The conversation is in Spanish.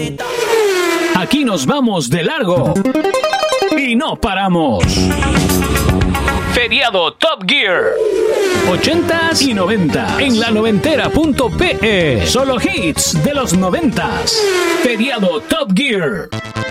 Aquí nos vamos de largo y no paramos. Feriado Top Gear 80s y 90 en la noventera.pe. Solo hits de los 90s. Feriado Top Gear.